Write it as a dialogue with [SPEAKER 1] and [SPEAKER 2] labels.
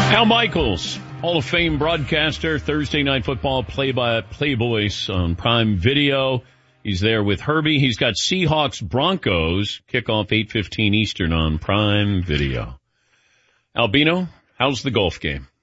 [SPEAKER 1] Al Michaels, Hall of Fame broadcaster, Thursday Night Football play-by-play voice on Prime Video. He's there with Herbie. He's got Seahawks Broncos kickoff 8:15 Eastern on Prime Video. Albino, how's the golf game?